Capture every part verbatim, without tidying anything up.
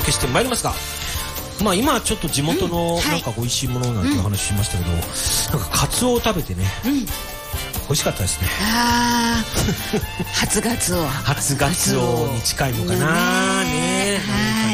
けしてまいりますが、まあ今ちょっと地元のなんか美味しいものなんていう話しましたけど、なんかカツオを食べてね、美味しかったですね。 ああ、初ガツオ。 初ガツオに近いのかなね。はい。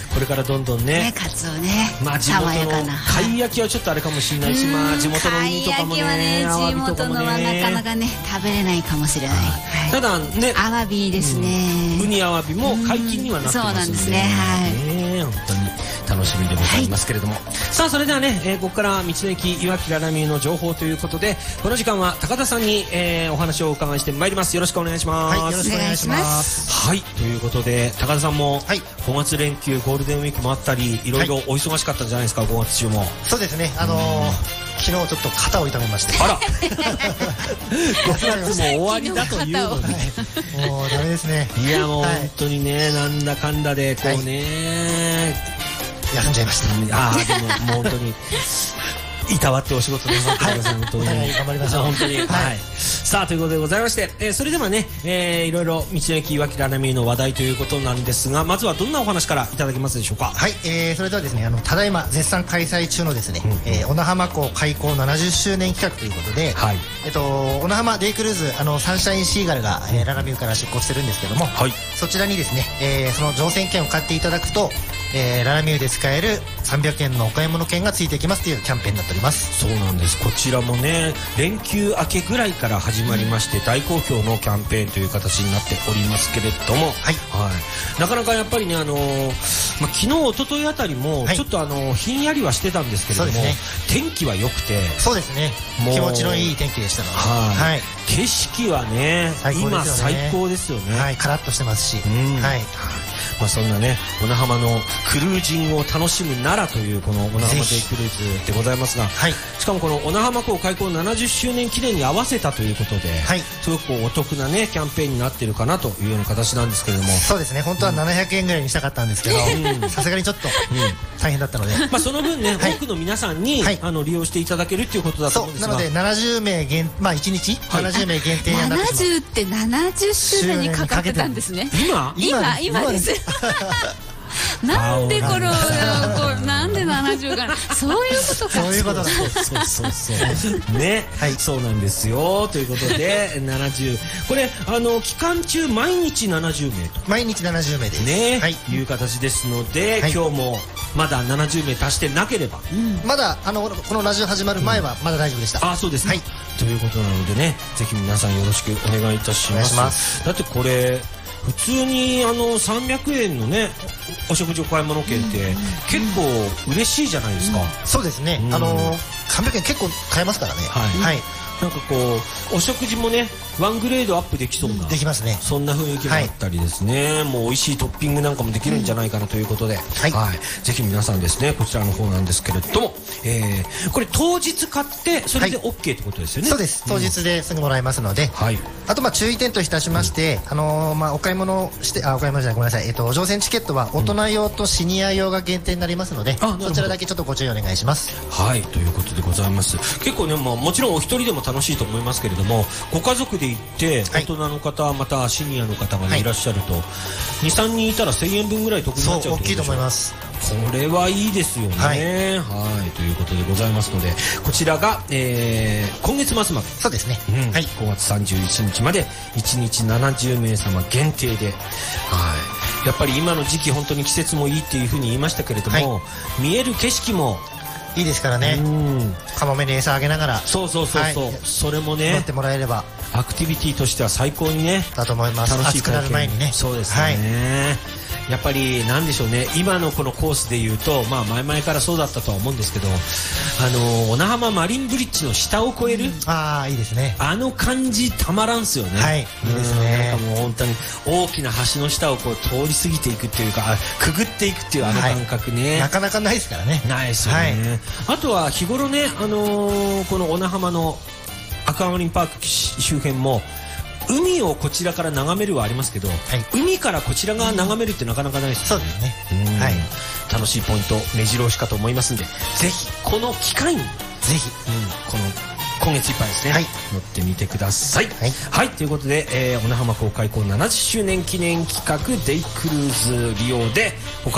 これからどんどんね、 カツオね、 まあ地元の貝焼きはちょっとあれかもしれないし、まあ地元のウニとかもね、 アワビとかもね、地元のはなかなかね食べれないかもしれない。 ただね、 アワビですね。 ウニアワビも解禁にはなってますので、そうなんですね。はい。本当に楽しみでございますけれども、さあそれではね、えー、ここから道の駅いわきららみの情報ということで、この時間は高田さんに、えー、お話をお伺いしてまいります。よろしくお願いします。 はい、よろしくお願いします。 はい、ということで高田さんもごがつ連休、ゴールデンウィークもあったり、いろいろお忙しかったんじゃないですか、ごがつ中も。 そうですね、あのー、昨日ちょっと肩を痛めまして。 あらごがつも終わりだというのにもうダメですね。 いやもう本当にね、なんだかんだでこうね、 休んじゃいました。 ああ、でももう本当にいたわってお仕事なさってください。本当に頑張りましょう。 本当に。はい。さあということでございまして、えー、それではね、えー、いろいろ道の駅いわきららみの話題ということなんですが、まずはどんなお話からいただけますでしょうか。 はい、えー、それではですね、あのただいま絶賛開催中のですね、うん、えー、小名浜港開港ななじゅっしゅうねん企画ということで、はい、えっと小名浜デイクルーズ、あのサンシャインシーガルが、えー、ララミューから出港してるんですけども、はい、そちらにですね、えー、その乗船券を買っていただくと、えー、ララミューで使えるさんびゃくえんのお買い物券がついてきますというキャンペーンになっております。 そうなんです。こちらもね、連休明けぐらいから始まりまして、うん、大好評のキャンペーンという形になっておりますけれども、はい、はい、なかなかやっぱりね、あのーまあ、昨日一昨日あたりもちょっとあのー、ひんやりはしてたんですけれども、ね、天気は良くて、 そうですね、気持ちのいい天気でしたので、 はい、はい、景色はね、今最高ですよね。 はい、カラッとしてますし、うん、はい、 まあそんなね、小名浜のクルージングを楽しむならというこの小名浜デイクルーズでございますが、はい、しかもこの小名浜港開港ななじゅっしゅうねん記念に合わせたということで、はい、すごくこうお得なねキャンペーンになっているかなというような形なんですけれども、 そうですね、本当はななひゃくえんぐらいにしたかったんですけど、さすがにちょっと、うん、大変だったので、 まあその分ね、はい、多くの皆さんに、はい、あの利用していただけるっていうことだと思うんですが、 なのでななじゅうめい限、まあいちにち、はい、ななじゅうめい限定になってしまう。 ななじゅうってななじゅっしゅうねんにかかってたんですね。 今今今ですなんでこのなんでななじゅうかな、そういうことか。 そういうことだ。 そうそうそうね、はい、そうなんですよということでななじゅう、これあの期間中毎日ななじゅうめいと毎日ななじゅうめいですね、 はい、 いう形ですので、はい、今日もまだななじゅうめい達してなければ、 うん、まだあのこのラジオ始まる前はまだ大丈夫でした。 うん、あ、そうですね、はい、ということなのでね、ぜひ皆さんよろしくお願いいたします。お願いします。だってこれ普通にあのさんびゃくえんのねお食事お買い物券って結構嬉しいじゃないですか。うん、 そうですね、うん、あのさんびゃくえん結構買えますからね。はい、はい、 なんかこうお食事もねワングレードアップできそうな、 できますね、 そんな雰囲気もあったりですね、はい、もう美味しいトッピングなんかもできるんじゃないかなということで、うん、はい、はい、ぜひ皆さんですねこちらの方なんですけれども、えー、これ当日買ってそれで OK ってことですよね。 はい、そうです、当日ですぐもらえますので、うん、はい、あとまあ注意点といたしまして、うん、あのー、まあお買い物してあお買い物じゃないごめんなさい、えっと乗船チケットは大人用とシニア用が限定になりますので、うん、そちらだけちょっとご注意お願いします。 はい、ということでございます。結構ね、まあ、もちろんお一人でも楽しいと思いますけれども、ご家族で行って大人の方またシニアの方がいらっしゃると、はい、にさんにんいたらせんえんぶんぐらい得になっちゃうってことでしょ。そう、大きいと思います。これはいいですよね。はい、はい、ということでございますので、こちらが、えー、今月末まで、 そうですね、 うん、はい、ごがつさんじゅういちにちまでいちにちななじゅうめいさま限定で、はい、やっぱり今の時期本当に季節もいいっていうふうに言いましたけれども、はい、見える景色もいいですからね。うん、カモメに餌あげながら、 そうそうそうそう、はい、それもね待ってもらえればアクティビティとしては最高にねだと思います。楽しいくなる前にね。 そうですね、はい、やっぱりなんでしょうね、今のこのコースでいうと、まあ前々からそうだったとは思うんですけど、あの小名浜マリンブリッジの下を越える、うん、 ああいいですね、 あの感じたまらんすよね。はい、いいですね。なんかもう本当に大きな橋の下をこう通り過ぎていくっていうか、くぐっていくっていうあの感覚ね、はい、 なかなかないですからね。 ないですよね。はい、あとは日頃ね、あのー、この小名浜のアクアマリンパーク周辺も海をこちらから眺めるはありますけど、はい、海からこちらが眺めるってなかなかないですよね。 そうですね、はい、楽しいポイント目白押しかと思いますんで、ぜひこの機会にぜひ、うん、この今月いっぱいですね、はい、乗ってみてください。はい、はい、ということで、えー、小名浜港開港ななじゅっしゅうねん記念企画デイクルーズ利用で